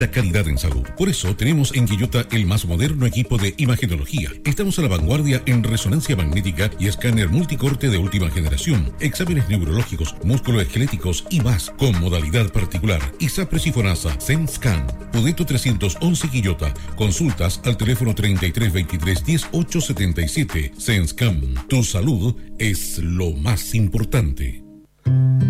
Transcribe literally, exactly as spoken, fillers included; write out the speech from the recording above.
La calidad en salud. Por eso tenemos en Quillota el más moderno equipo de imagenología. Estamos a la vanguardia en resonancia magnética y escáner multicorte de última generación, exámenes neurológicos, musculoesqueléticos y más, con modalidad particular. ISAPRES y FONASA, SENSCAN, Pudeto trescientos once Quillota. Consultas al teléfono treinta y tres veintitrés diez ocho setenta y siete. SENSCAN, tu salud es lo más importante.